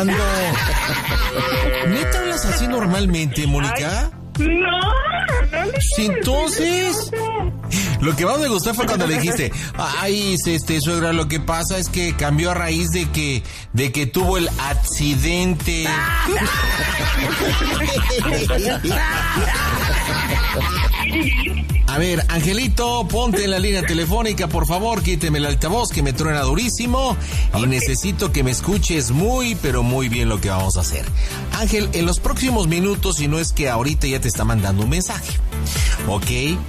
¿Neta hablas así normalmente, Mónica? No. Entonces, lo que más me gustó fue cuando le dijiste, ay, suegra, lo que pasa es que cambió a raíz de que tuvo el accidente. A ver, Angelito, ponte en la línea telefónica, por favor, quíteme el altavoz que me truena durísimo y necesito que me escuches muy, pero muy bien lo que vamos a hacer. Ángel, en los próximos minutos, si no es que ahorita ya te está mandando un mensaje, ¿ok?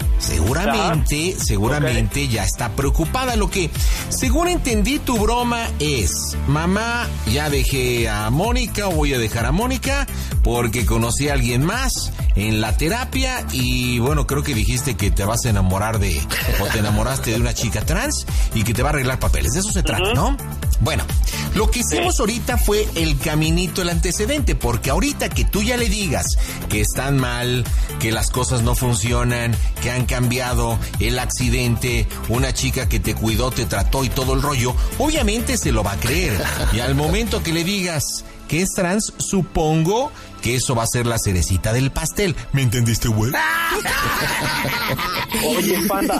Seguramente ya está preocupada. Lo que, según entendí, tu broma es, mamá, ya dejé a Mónica o voy a dejar a Mónica porque conocí a alguien más en la terapia y bueno, creo que dijiste que te vas a enamorar o te enamoraste de una chica trans y que te va a arreglar papeles. De eso se trata, ¿no? Bueno, lo que hicimos ahorita fue el caminito, el antecedente, porque ahorita que tú ya le digas que están mal, que las cosas no funcionan, que han cambiado, el accidente, una chica que te cuidó, te trató y todo el rollo, obviamente se lo va a creer. Y al momento que le digas que es trans, supongo que eso va a ser la cerecita del pastel. ¿Me entendiste, güey? Oye, Panda.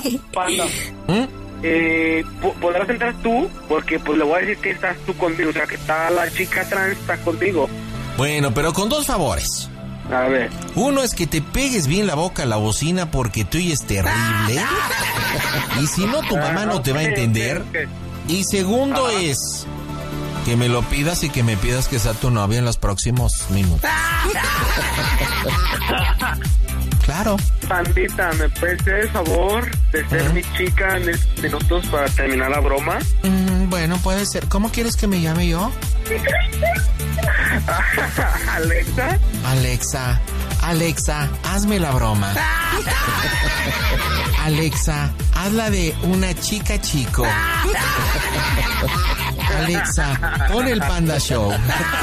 ¿Podrás entrar tú? Porque pues le voy a decir que estás tú conmigo, o sea, que está la chica trans, está contigo. Bueno, pero con dos favores. A ver. Uno es que te pegues bien la boca a la bocina porque tú oyes terrible. Y si no, tu mamá no te va a entender. Y segundo es que me lo pidas y que me pidas que sea tu novia en los próximos minutos. Claro. Pandita, ¿me puedes hacer el favor de ser mi chica en estos minutos para terminar la broma? Bueno, puede ser. ¿Cómo quieres que me llame yo? Alexa, hazme la broma. Alexa, hazla de una chica chico. Alexa, pon el Panda Show.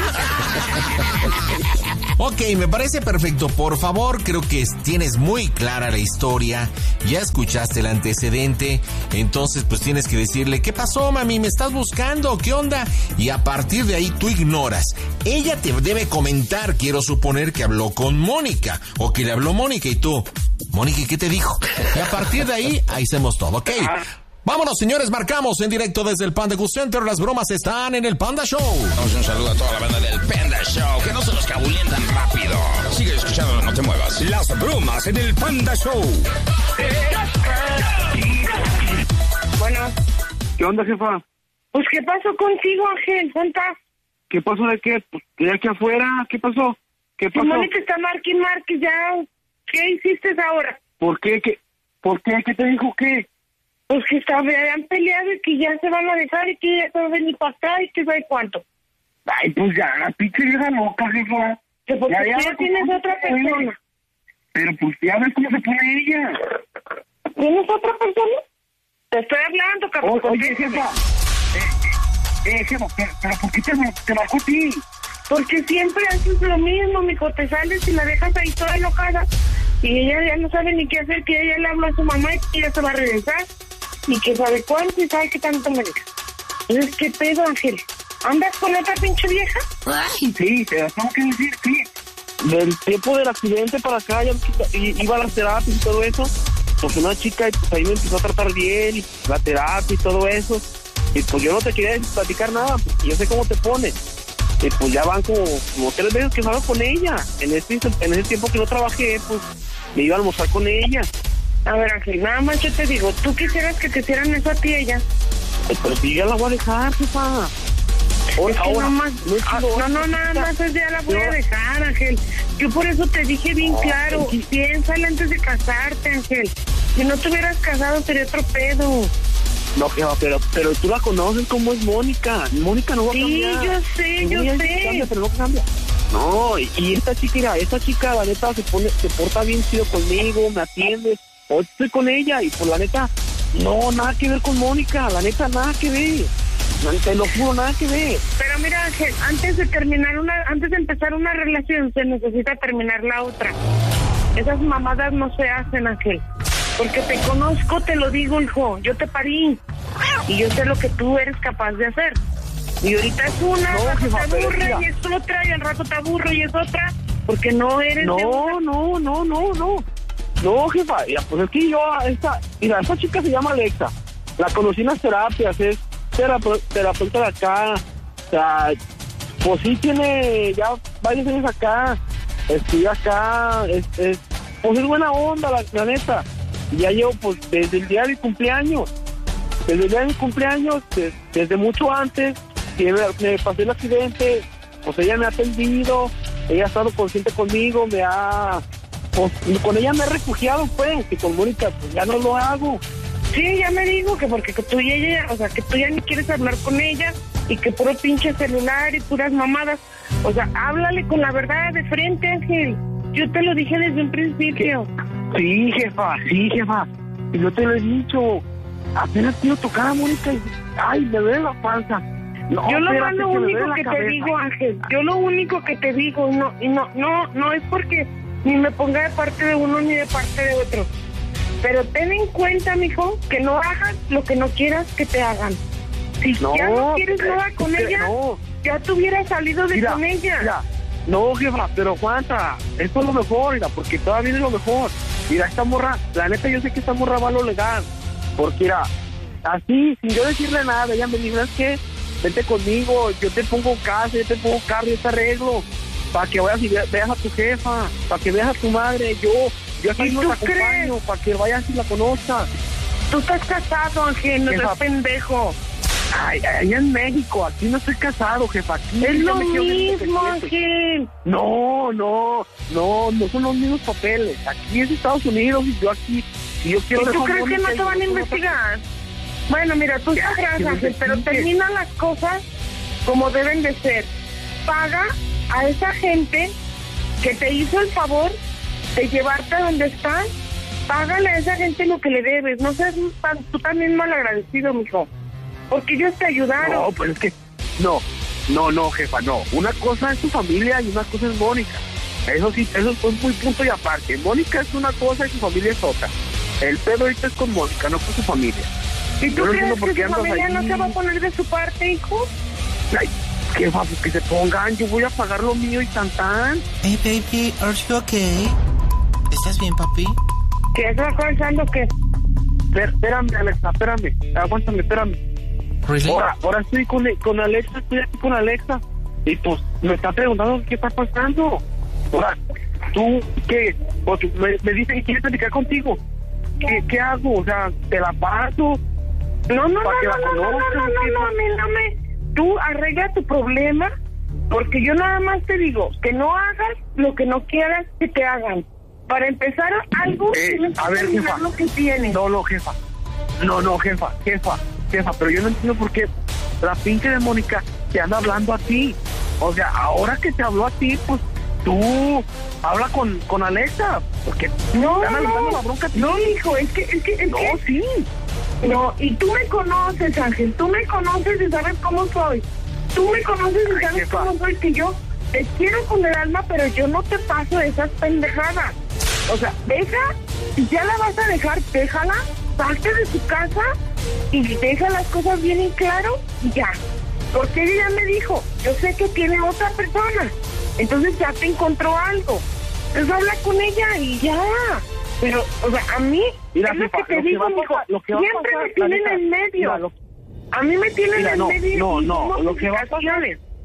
Ok, me parece perfecto. Por favor, creo que tienes muy clara la historia. Ya escuchaste el antecedente. Entonces, pues tienes que decirle, ¿qué pasó, mami? ¿Me estás buscando? ¿Qué onda? Y a partir de ahí tú ignoras. Ella te debe comentar, quiero suponer que habló con Mónica. O que le habló Mónica y tú, Mónica, ¿qué te dijo? Y a partir de ahí hacemos todo, ¿ok? Vámonos, señores, marcamos en directo desde el Panda Cool Center. Las bromas están en el Panda Show. Damos un saludo a toda la banda del Panda Show. Que no se los cabulen tan rápido. Sigue escuchando, no te muevas. Las bromas en el Panda Show. Bueno. ¿Qué onda, jefa? Pues, ¿qué pasó contigo, Ángel? ¿Dónde estás? ¿Qué pasó de qué? Pues, de aquí afuera. ¿Qué pasó? ¿Qué pasó? Mónica está Marque ya. ¿Qué hiciste ahora? ¿Por qué? ¿Por qué? ¿Qué te dijo qué? Pues que habían peleado y que ya se van a dejar y que ya se va a venir para acá y que sabe cuánto. Ay, pues ya, la pinche vieja loca, jefa. Porque ya tienes otra persona. Pero pues ya ves cómo se pone ella. ¿Tienes otra persona? Te estoy hablando, cabrón. Oye, jefa. Jefa, pero ¿por qué te marcó a ti? Porque siempre haces lo mismo, mijo. Te sales y la dejas ahí toda enojada. Y ella ya no sabe ni qué hacer, que ella le habla a su mamá y que ella se va a regresar. Y que sabe cuánto y sabe qué tanto me deja. Entonces, ¿qué pedo, Ángel? ¿Andas con otra pinche vieja? Ay, sí, te lo tengo que decir, sí. Del tiempo del accidente para acá, ya iba a las terapias y todo eso. Pues una chica, pues ahí me empezó a tratar bien, y la terapia y todo eso. Y pues yo no te quería platicar nada, porque yo sé cómo te pones. Y pues ya van como 3 veces que salgo con ella. En ese tiempo que no trabajé, pues me iba a almorzar con ella. A ver, Ángel, nada más yo te digo, ¿tú quisieras que te hicieran eso a ti ella? Pero si ya la voy a dejar, jefa. Nada más es ya la voy a dejar, Ángel. Yo por eso te dije bien claro, piénsale antes de casarte, Ángel. Si no te hubieras casado sería otro pedo. No, pero tú la conoces como es Mónica. Mónica no va a cambiar. Sí, yo sé. Cambia, pero no cambia. No, y esta chica, la neta, se porta bien chido conmigo, me atiende. Hoy estoy con ella y por la neta, no, nada que ver con Mónica. La neta, nada que ver. Te lo juro, nada que ver. Pero mira, Ángel, antes de empezar una relación, se necesita terminar la otra. Esas mamadas no se hacen, Ángel. Porque te conozco, te lo digo, hijo. Yo te parí. Y yo sé lo que tú eres capaz de hacer. Y ahorita es una, No, al rato jefa, te pero aburre mira. y es otra, y al rato te aburre y es otra, porque no eres de una. No, jefa, mira, pues es que yo, esta chica se llama Alexa. La conocí en las terapias, es terapeuta de acá. O sea, pues sí tiene ya varios años acá. Estudia acá, pues es buena onda, la neta. Y ya llevo, pues, desde el día de mi cumpleaños. Desde mucho antes, que me pasó el accidente, pues ella me ha atendido, ella ha estado consciente conmigo, pues, con ella me he refugiado, pues, que con Mónica, pues, ya no lo hago. Sí, ya me dijo que porque que tú y ella, o sea, que tú ya ni quieres hablar con ella y que puro pinche celular y puras mamadas. O sea, háblale con la verdad de frente, Ángel. Yo te lo dije desde un principio. Sí, jefa. Y no te lo he dicho. Apenas quiero tocar a Mónica y, ay, me duele la panza. No, yo lo espérate, único que te digo, Ángel, yo lo único que te digo, no es porque ni me ponga de parte de uno ni de parte de otro. Pero ten en cuenta, mijo, que no hagas lo que no quieras que te hagan. Si ya no quieres nada con ella, ya te hubieras salido con ella. Mira, no, jefa, pero aguanta. Esto es lo mejor, mira, porque todavía viene lo mejor. Mira, esta morra, la neta, yo sé que esta morra va a lo legal. Porque, mira, así, sin yo decirle nada, ella me dijo, ¿sabes qué? Vete conmigo, yo te pongo casa, yo te pongo carro, yo te arreglo. Para que vayas y veas a tu jefa, para que veas a tu madre, yo aquí no te acompaño, para que vayas y la conozcas. Tú estás casado, Ángel, no seas pendejo. Ay, allá en México, aquí no estoy casado, jefa. Aquí es lo mismo, Ángel. No son los mismos papeles. Aquí es Estados Unidos y yo aquí, si yo quiero... ¿Y tú crees que no te van a investigar? Bueno, mira, tú sabrás, Ángel, pero termina las cosas como deben de ser. Paga a esa gente que te hizo el favor de llevarte a donde estás. Págale a esa gente lo que le debes. No seas tú también mal agradecido, mijo. Porque ellos te ayudaron. No, pues es que... No, jefa, no. Una cosa es tu familia y una cosa es Mónica. Eso sí, eso es muy punto y aparte. Mónica es una cosa y su familia es otra. El pedo ahorita es con Mónica, no con su familia. ¿Y tú crees que su familia no se va a poner de su parte, hijo? Ay, jefa, pues que se pongan. Yo voy a pagar lo mío y tan. Hey, baby, are you okay? ¿Estás bien, papi? ¿Qué estás pensando que? Espérame, Alexa, espérame. Aguántame, espérame. Really? Ahora estoy con Alexa, estoy aquí con Alexa. Y pues me está preguntando qué está pasando. Ahora, ¿tú qué? Pues, me dice que quiere platicar contigo. ¿Qué hago? O sea, ¿te la paso? No, tú arregla tu problema, porque yo nada más te digo que no hagas lo que no quieras que te hagan. Para empezar algo, tienes que terminar lo que tienes. No, jefa. No, jefa, pero yo no entiendo por qué la pinche de Mónica te anda hablando a ti. O sea, ahora que te habló a ti, pues tú habla con Alexa, porque no, la bronca a ti. No, hijo, es que sí. No, y tú me conoces, Ángel, tú me conoces y sabes cómo soy. Tú me conoces y sabes cómo soy, que yo te quiero con el alma, pero yo no te paso esas pendejadas. O sea, si ya la vas a dejar, déjala, salte de su casa y deja las cosas bien en claro y ya. Porque ella ya me dijo, yo sé que tiene otra persona, entonces ya te encontró algo. Entonces habla con ella y ya. Pero, o sea, a mí, mira, es lo que te digo, mijo, siempre me tienen en medio. A mí me tienen en medio. Lo que va a pasar.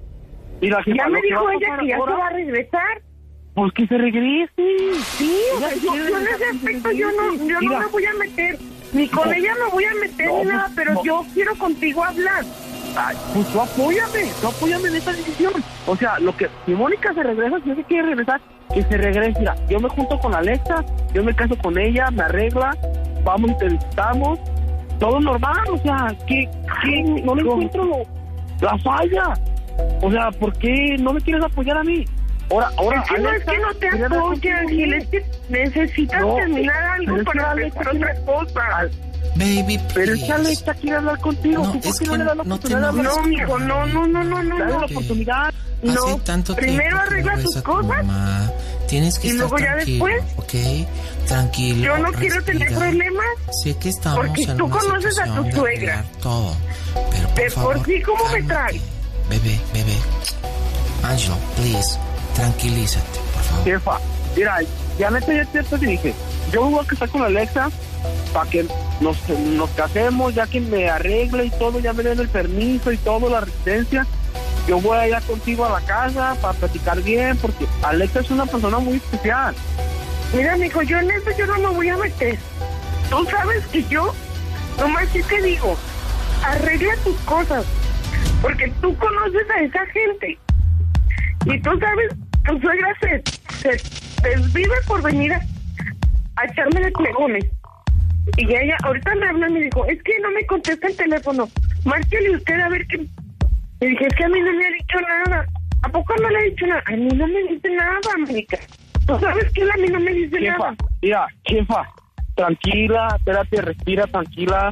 Ya me dijo ella que ya se va a regresar. Pues que se regrese. Sí, o sea, yo en ese aspecto yo no me voy a meter. Ni con ella me voy a meter ni nada, pero yo quiero contigo hablar. Ay, pues tú apóyame en esta decisión. O sea, si Mónica se regresa, si ella quiere regresar, que se regrese. Mira, yo me junto con Alexa, yo me caso con ella, me arregla, vamos y te visitamos, todo normal. O sea, que no le encuentro la falla. O sea, ¿por qué no me quieres apoyar a mí? Ahora, no es que no te apoye, Ángel, es que necesitas terminar algo para empezar otra cosa. Baby, please. Pero esa Alexa quiere hablar contigo. No, ¿Tú por es qué que no le das la oportunidad de hablar? No, mijo, no. Dale la oportunidad. No, tanto primero arregla tus cosas. Tienes que y estar luego ya tranquilo, después. ¿ok? Tranquilo. Yo no quiero tener problemas. Sé que estamos porque en tú una conoces a tu situación de suegra. arreglar todo. Pero por favor, por sí, ¿cómo me cálmate. traes? bebé. Angelo, please, tranquilízate, por favor. Jefa, mira, ya neta, ya te dije, yo me voy a casar con Alexa para que nos casemos, ya que me arregle y todo, ya me den el permiso y todo, la residencia. Yo voy a ir contigo a la casa para platicar bien, porque Alexa es una persona muy especial. Mira, mijo, yo en eso yo no me voy a meter. Tú sabes que yo, nomás sí te digo, arregla tus cosas, porque tú conoces a esa gente. Y tú sabes, tu suegra se desvive por venir a echarme de plegones. Y ella ahorita me habla y me dijo, es que no me contesta el teléfono. Márquele usted a ver qué. Le dije, es que a mí no me ha dicho nada. ¿A poco no le ha dicho nada? A mí no me dice nada, América. ¿Tú sabes que él a mí no me dice nada? Mira, jefa, tranquila, espérate, respira, tranquila,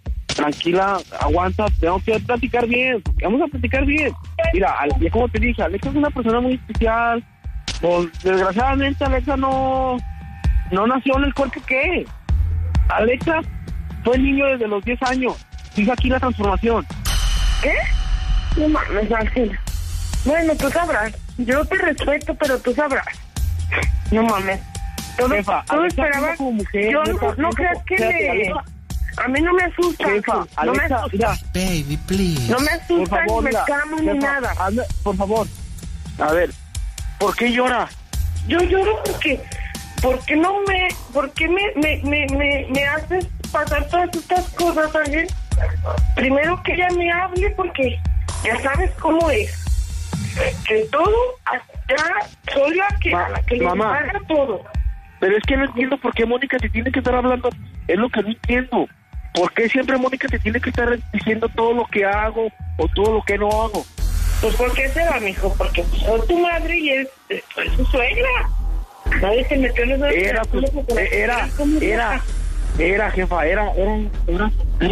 aguanta, tengo que platicar bien, vamos a platicar bien. Mira, como te dije, Alexa es una persona muy especial. Pues, desgraciadamente, Alexa no nació en el cuerpo que es. Alexa fue niño desde los 10 años. Dice aquí la transformación. ¿Qué? No mames, Ángel. Bueno, tú sabrás. Yo te respeto, pero tú sabrás. No mames. Jefa, tú esperabas como mujer. Yo no creas que a mí no me asusta. Jefa, no Alexa, me asusta. Mira, Baby, please. No me asusta, por favor, ni me mira, escamo, ni jefa, nada. por favor. A ver, ¿por qué llora? Yo lloro porque no me... ¿Por qué me haces pasar todas estas cosas, Ángel? Primero que ella me hable, porque ya sabes cómo es. Que todo, ya soy la que le paga todo. Pero es que no entiendo por qué Mónica te tiene que estar hablando. Es lo que no entiendo. ¿Por qué siempre Mónica te tiene que estar diciendo todo lo que hago o todo lo que no hago? Pues ¿por qué se va, mijo? Porque soy tu madre y es su suegra. Nadie se metió en eso. Era, jefa, era. No,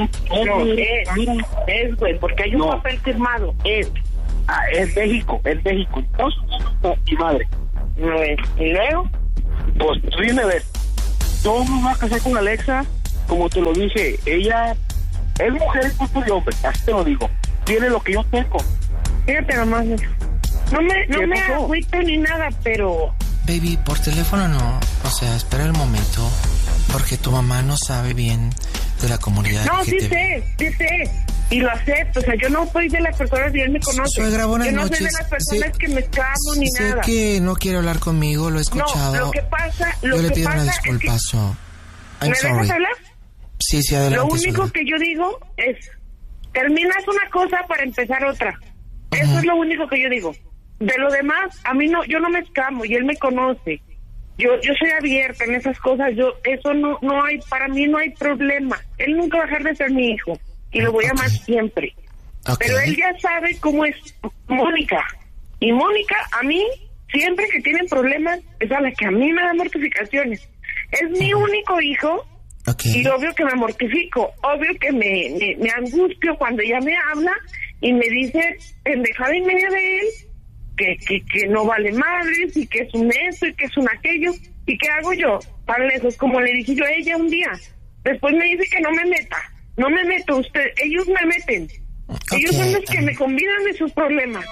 es, güey, porque hay un papel firmado. Es México. No, mi madre. No es. ¿Y luego? Pues tú dime, a ver. Yo me voy a casar con Alexa, como te lo dije. Ella es mujer y cuerpo de hombre, así te lo digo. Tiene lo que yo tengo. Fíjate nomás, no me agüito ni nada, pero... Baby, por teléfono no. O sea, espera el momento, porque tu mamá no sabe bien de la comunidad. No, sí sé. Y lo acepto. O sea, yo no soy de las personas que él me conoce. Suegra, buenas noches. noches. Yo no soy de las personas que me escamo ni nada. Sé que no quiere hablar conmigo, lo he escuchado. No, lo que pasa yo le pido una disculpa, es que... ¿Me dejas hablar? Sí, adelante. Lo único que yo digo es, terminas una cosa para empezar otra. Eso es lo único que yo digo. De lo demás, a mí no, yo no me escamo y él me conoce. Yo soy abierta en esas cosas. Eso no hay, para mí no hay problema. Él nunca va a dejar de ser mi hijo y lo voy a amar siempre. Pero él ya sabe cómo es Mónica. Y Mónica, a mí, siempre que tienen problemas, es a la que a mí me da mortificaciones. Es mi único hijo. Y obvio que me mortifico, obvio que me angustio cuando ella me habla y me dice pendejada y media de él, que no vale madres y que es un eso y que es un aquello. ¿Y qué hago yo? Para lejos, como le dije yo a ella un día. Después me dice que no me meta. No me meto, ellos me meten. Ellos son los que me convidan de sus problemas.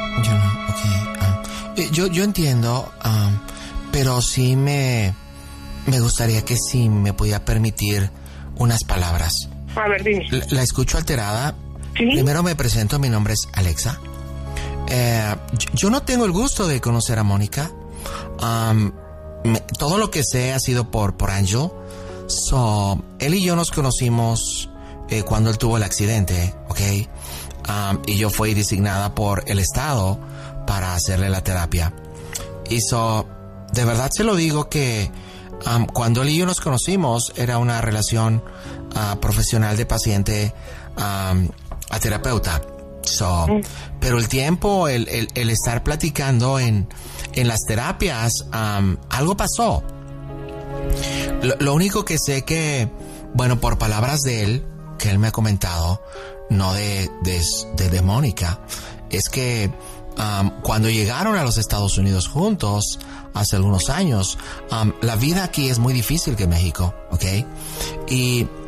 Yo entiendo, pero sí me gustaría que sí me pudiera permitir unas palabras. A ver, dime. La escucho alterada. ¿Sí? Primero me presento, mi nombre es Alexa. Yo no tengo el gusto de conocer a Mónica. Todo lo que sé ha sido por Angel. Él y yo nos conocimos cuando él tuvo el accidente, ¿ok? Y yo fui designada por el Estado para hacerle la terapia. Y de verdad se lo digo que cuando él y yo nos conocimos era una relación profesional de paciente a terapeuta. Pero el tiempo, el estar platicando en las terapias, algo pasó. Lo único que sé que, bueno, por palabras de él, que él me ha comentado, no de Mónica, es que cuando llegaron a los Estados Unidos juntos, hace algunos años, la vida aquí es muy difícil que en México, ¿ok? Y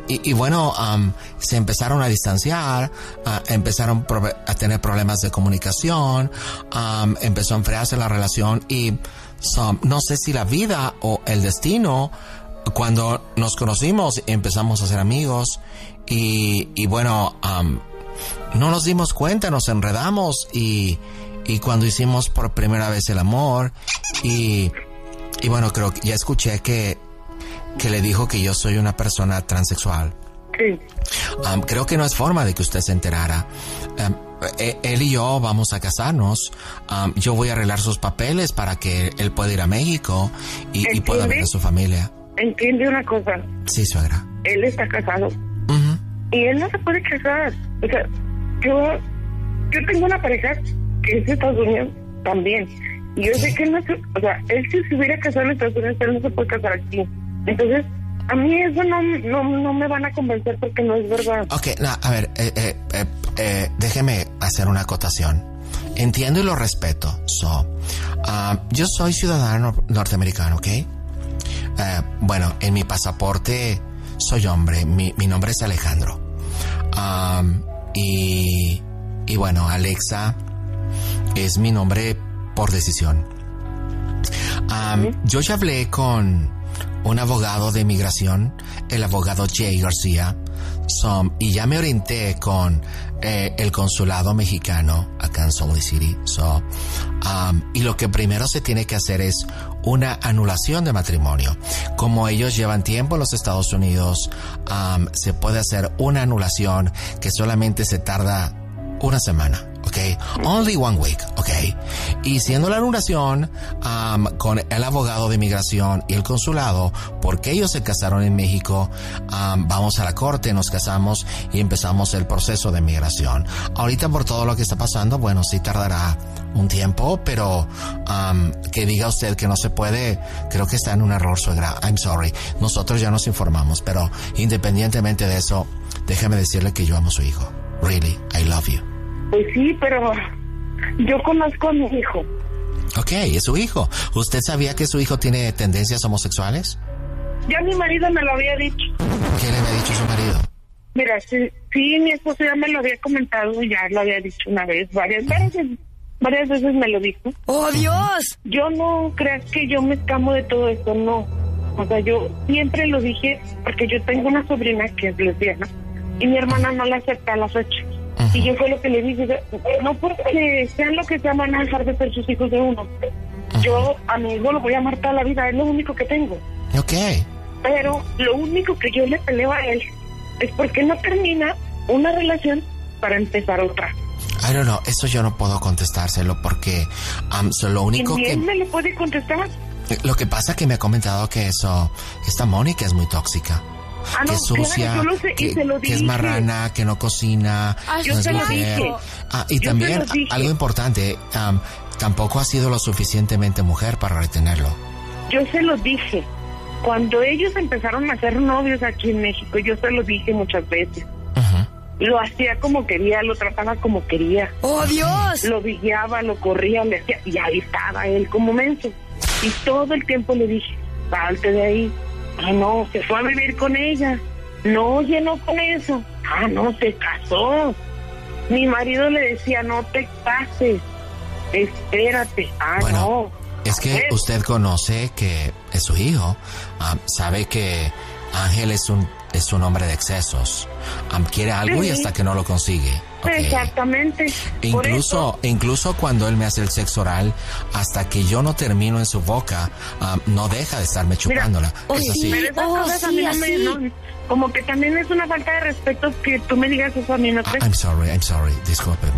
bueno, se empezaron a distanciar, empezaron a tener problemas de comunicación, empezó a enfriarse la relación y no sé si la vida o el destino, cuando nos conocimos empezamos a ser amigos y bueno, no nos dimos cuenta, nos enredamos y cuando hicimos por primera vez el amor y bueno, creo que ya escuché que le dijo que yo soy una persona transexual. Sí. Creo que no es forma de que usted se enterara. Él y yo vamos a casarnos. Yo voy a arreglar sus papeles para que él pueda ir a México y pueda ver a su familia. Entiende una cosa. Sí, suegra. Él está casado. Uh-huh. Y él no se puede casar. O sea, yo tengo una pareja que es de Estados Unidos también. Y yo sé que él no se... O sea, él si se hubiera casado en Estados Unidos, él no se puede casar aquí. Entonces, a mí eso no me van a convencer porque no es verdad. Ok, a ver, déjeme hacer una acotación. Entiendo y lo respeto. Yo soy ciudadano norteamericano, ¿ok? Bueno, en mi pasaporte soy hombre. Mi nombre es Alejandro. Y bueno, Alexa es mi nombre por decisión. Yo ya hablé con un abogado de inmigración, el abogado Jay García, y ya me orienté con el consulado mexicano acá en Salt Lake City. Y lo que primero se tiene que hacer es una anulación de matrimonio. Como ellos llevan tiempo en los Estados Unidos, se puede hacer una anulación que solamente se tarda una semana. Okay, only 1 week, okay. Y siendo la anulación con el abogado de inmigración y el consulado, porque ellos se casaron en México, vamos a la corte, nos casamos y empezamos el proceso de migración. Ahorita por todo lo que está pasando, bueno, sí tardará un tiempo, pero que diga usted que no se puede, creo que está en un error, suegra. I'm sorry. Nosotros ya nos informamos, pero independientemente de eso, déjeme decirle que yo amo a su hijo. Really, I love you. Pues sí, pero yo conozco a mi hijo. Ok, es su hijo. ¿Usted sabía que su hijo tiene tendencias homosexuales? Ya mi marido me lo había dicho. ¿Qué le había dicho su marido? Mira, sí, mi esposo ya me lo había comentado, ya lo había dicho una vez, varias veces me lo dijo. ¡Oh, Dios! Yo no creas que yo me escamo de todo esto, no. O sea, yo siempre lo dije, porque yo tengo una sobrina que es lesbiana, y mi hermana no la acepta a la fecha. Y yo fue lo que le dije, no porque sean lo que sean, van a dejar de ser sus hijos de uno. Yo a mi hijo lo voy a amar toda la vida, es lo único que tengo. Ok. Pero lo único que yo le peleo a él es porque no termina una relación para empezar otra. I don't know, eso yo no puedo contestárselo porque lo único ¿Y que... él me lo puede contestar? Lo que pasa es que me ha comentado que esta Mónica es muy tóxica. No, que es sucia, claro, yo lo sé, y se lo que es dije. marrana, que no cocina, yo no es se lo mujer. dije. Y Yo también, se lo dije. algo importante, tampoco ha sido lo suficientemente mujer para retenerlo. Yo se lo dije. Cuando ellos empezaron a ser novios aquí en México, yo se lo dije muchas veces. Lo hacía como quería, lo trataba como quería. ¡Oh, Dios! Lo vigilaba, lo corría, le hacía, y ahí estaba él como menso. Y todo el tiempo le dije, salte de ahí. No, se fue a vivir con ella. No llenó con eso. No, se casó. Mi marido le decía, no te cases, espérate. Bueno, no. Es que usted conoce que es su hijo, sabe que Ángel es un hombre de excesos, quiere algo y hasta que no lo consigue. Okay. Exactamente. Incluso cuando él me hace el sexo oral, hasta que yo no termino en su boca, no deja de estarme chupándola. Mira, es así. Pero esas cosas a mí no, como que también es una falta de respeto que tú me digas eso a mí, ¿no crees? I'm sorry, discúlpeme.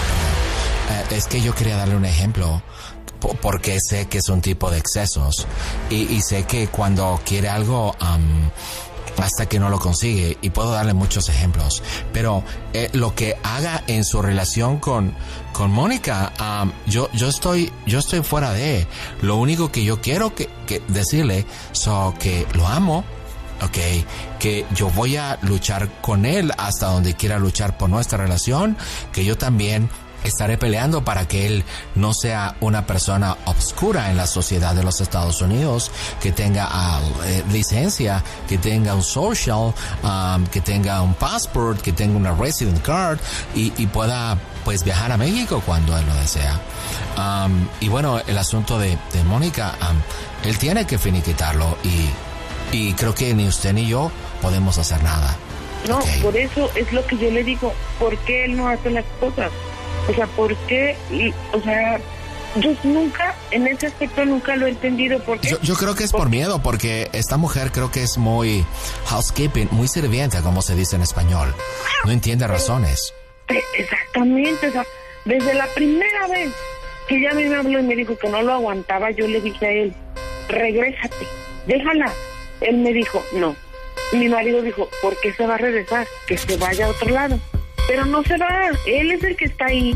Es que yo quería darle un ejemplo porque sé que es un tipo de excesos y sé que cuando quiere algo hasta que no lo consigue, y puedo darle muchos ejemplos, pero lo que haga en su relación con Mónica, yo estoy fuera de. Lo único que yo quiero que decirle que lo amo, okay, que yo voy a luchar con él hasta donde quiera luchar por nuestra relación, que yo también estaré peleando para que él no sea una persona obscura en la sociedad de los Estados Unidos, que tenga licencia, que tenga un social, que tenga un passport, que tenga una resident card y pueda pues viajar a México cuando él lo desea. Y bueno, el asunto de Mónica, él tiene que finiquitarlo y creo que ni usted ni yo podemos hacer nada. No, Okay. por eso es lo que yo le digo, ¿por qué él no hace las cosas? O sea, ¿por qué? O sea, yo nunca, en ese aspecto nunca lo he entendido. ¿Por qué? Yo creo que es por miedo, porque esta mujer creo que es muy housekeeping, muy sirvienta, como se dice en español. No entiende razones. Exactamente, o sea, desde la primera vez que ella a mí me habló y me dijo que no lo aguantaba, yo le dije a él, regrésate, déjala. Él me dijo, no. Mi marido dijo, ¿por qué se va a regresar? Que se vaya a otro lado. Pero no se va, él es el que está ahí.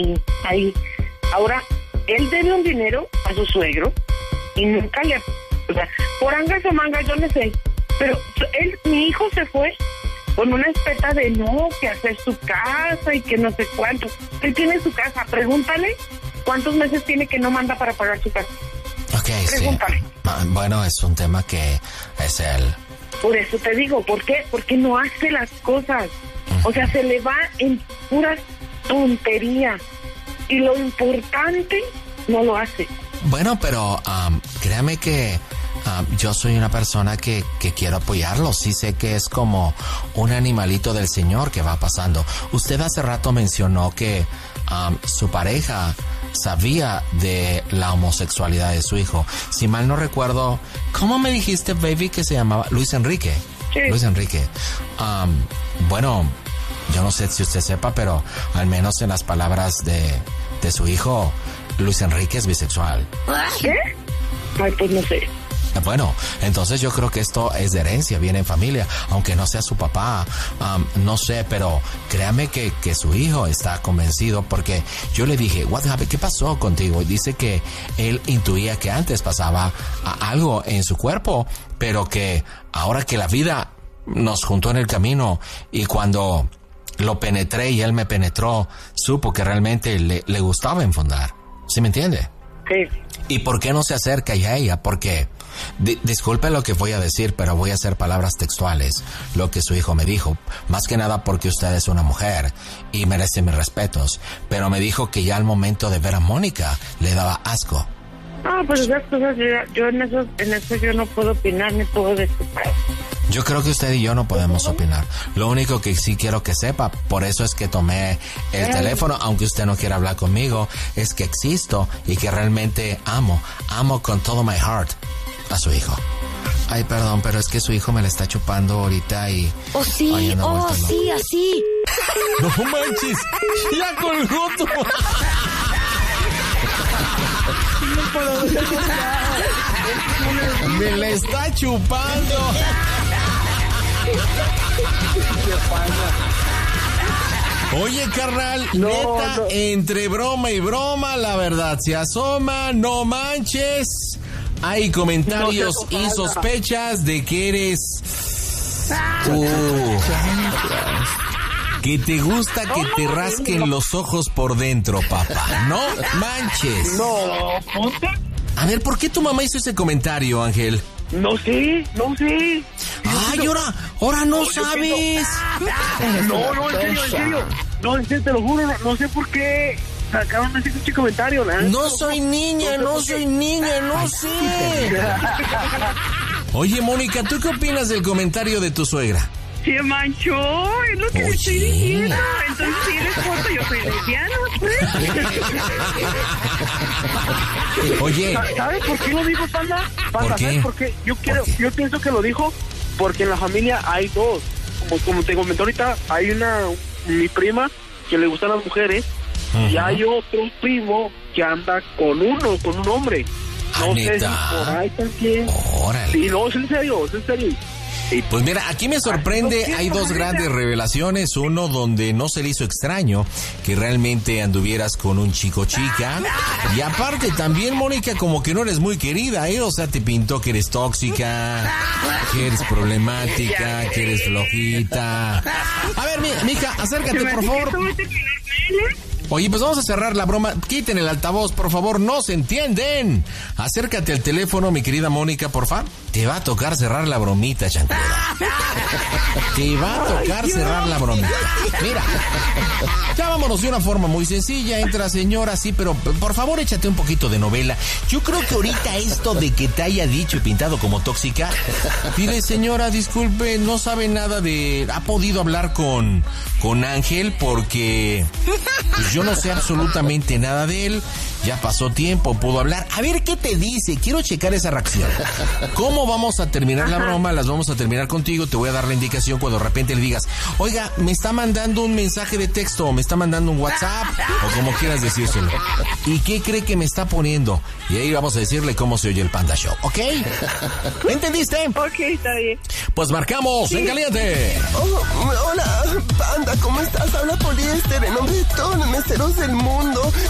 Ahora, él debe un dinero a su suegro y nunca le... O sea, por angas o mangas, yo no sé. Pero mi hijo se fue con una espeta de no, que hacer su casa y que no sé cuánto. Él tiene su casa, pregúntale cuántos meses tiene que no manda para pagar su casa. Ok, Pregúntale. sí. Bueno, es un tema que es él. Por eso te digo, ¿por qué? Porque no hace las cosas. O sea, se le va en puras tonterías. Y lo importante no lo hace. Bueno, pero créame que yo soy una persona que quiero apoyarlo. Sí sé que es como un animalito del Señor que va pasando. Usted hace rato mencionó que su pareja sabía de la homosexualidad de su hijo. Si mal no recuerdo, ¿cómo me dijiste, baby, que se llamaba? Luis Enrique. Sí. Luis Enrique. Bueno, yo no sé si usted sepa, pero al menos en las palabras de su hijo, Luis Enrique es bisexual. ¿Qué? Ay, pues no sé. Bueno, entonces yo creo que esto es de herencia, viene en familia, aunque no sea su papá, no sé, pero créame que su hijo está convencido, porque yo le dije, what happened? ¿Qué pasó contigo? Y dice que él intuía que antes pasaba algo en su cuerpo, pero que ahora que la vida nos juntó en el camino y cuando lo penetré y él me penetró, supo que realmente le gustaba enfundar. ¿Sí me entiende? Sí. ¿Y por qué no se acerca ya a ella? Porque, disculpe lo que voy a decir, pero voy a hacer palabras textuales, lo que su hijo me dijo, más que nada porque usted es una mujer y merece mis respetos, pero me dijo que ya al momento de ver a Mónica le daba asco. Ah, pues esas cosas, yo en eso yo no puedo opinar ni puedo disculpar. Yo creo que usted y yo no podemos opinar. Lo único que sí quiero que sepa, por eso es que tomé el teléfono, aunque usted no quiera hablar conmigo, es que existo y que realmente amo con todo my heart a su hijo. Ay, perdón, pero es que su hijo me la está chupando ahorita y... Oh, sí, Ay, ando vuelto loco. sí, así. No manches, ya colgó tu... Me la está chupando. Oye, carnal, neta, entre broma y broma, la verdad se asoma, no manches. Hay comentarios y sospechas de que eres... que te gusta que te rasquen los ojos por dentro, papá. No manches. No, ponte. A ver, ¿por qué tu mamá hizo ese comentario, Ángel? No sé. Ay, ahora no sabes. No, en serio. No, en serio, te lo juro, no sé por qué sacaron ese comentario, ¿no? No soy niña, no sé. Oye, Mónica, ¿tú qué opinas del comentario de tu suegra? Se manchó, es lo que le estoy diciendo. Entonces, si eres corto, yo soy lesbiana, pues. Oye, ¿Sabes por qué lo dijo, Panda? ¿Por qué? ¿Sabes por qué? Yo pienso que lo dijo porque en la familia hay dos. Como te comenté ahorita, hay mi prima que le gustan las mujeres, y hay otro primo que anda con un hombre. No sé si por ahí también. Órale. Sí, no, es en serio. Pues mira, aquí me sorprende, hay dos grandes revelaciones, uno donde no se le hizo extraño que realmente anduvieras con un chica, y aparte también, Mónica, como que no eres muy querida, o sea, te pintó que eres tóxica, que eres problemática, que eres flojita. A ver, mija, acércate, por favor. Oye, pues vamos a cerrar la broma. Quiten el altavoz, por favor, no se entienden. Acércate al teléfono, mi querida Mónica, porfa. Te va a tocar cerrar la bromita, chancluda. Te va a tocar cerrar la bromita. Mira, ya vámonos de una forma muy sencilla. Entra, señora, sí, pero por favor échate un poquito de novela. Yo creo que ahorita esto de que te haya dicho y pintado como tóxica, dile, señora, disculpe, no sabe nada de... ¿Ha podido hablar con Ángel? Porque pues yo no sé absolutamente nada de él. Ya pasó tiempo, pudo hablar. A ver qué te dice, quiero checar esa reacción. ¿Cómo vamos a terminar la broma? Las vamos a terminar contigo. Te voy a dar la indicación cuando de repente le digas, oiga, me está mandando un mensaje de texto, o me está mandando un WhatsApp, o como quieras decírselo. ¿Y qué cree que me está poniendo? Y ahí vamos a decirle cómo se oye el Panda Show, ¿ok? ¿Entendiste? Ok, está bien. Pues marcamos en caliente. Hola, Panda, ¿cómo estás? Habla Poliéster, en nombre de todos los meseros del mundo.